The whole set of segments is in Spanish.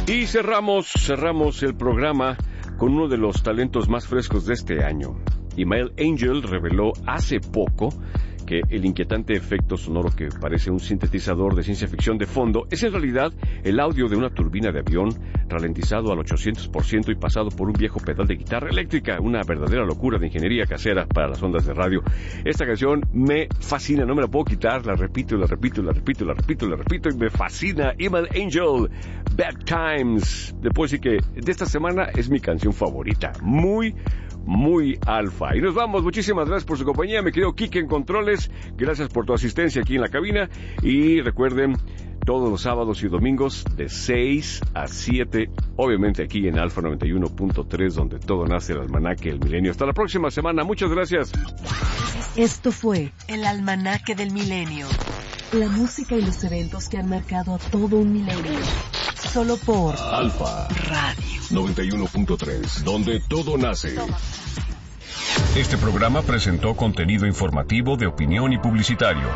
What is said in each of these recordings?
Y cerramos el programa con uno de los talentos más frescos de este año. Imael Angel reveló hace poco que el inquietante efecto sonoro que parece un sintetizador de ciencia ficción de fondo es en realidad el audio de una turbina de avión ralentizado al 800% y pasado por un viejo pedal de guitarra eléctrica, una verdadera locura de ingeniería casera para las ondas de radio. Esta canción me fascina, no me la puedo quitar, la repito y me fascina. Imael Angel, Bad Times. Le puedo decir que de esta semana es mi canción favorita, muy alfa. Y nos vamos, muchísimas gracias por su compañía, me querido Kike en controles, gracias por tu asistencia aquí en la cabina, y recuerden, todos los sábados y domingos de 6 a 7, obviamente aquí en Alfa 91.3, donde todo nace, el almanaque del milenio. Hasta la próxima semana, muchas gracias. Esto fue el almanaque del milenio, la música y los eventos que han marcado a todo un milenio. Solo por Alfa Radio 91.3, donde todo nace. Este programa presentó contenido informativo de opinión y publicitario.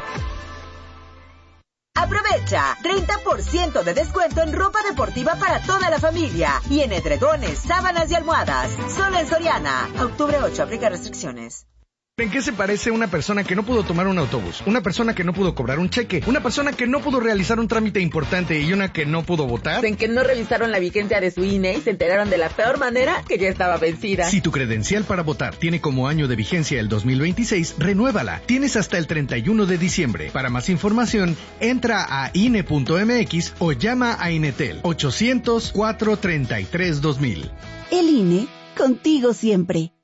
Aprovecha 30% de descuento en ropa deportiva para toda la familia y en edredones, sábanas y almohadas. Solo en Soriana. Octubre 8, aplica restricciones. ¿En qué se parece una persona que no pudo tomar un autobús? Una persona que no pudo cobrar un cheque, una persona que no pudo realizar un trámite importante y una que no pudo votar. En que no revisaron la vigencia de su INE y se enteraron de la peor manera que ya estaba vencida. Si tu credencial para votar tiene como año de vigencia el 2026, renuévala. Tienes hasta el 31 de diciembre. Para más información, entra a INE.mx o llama a Inetel 800-433-2000. El INE, contigo siempre.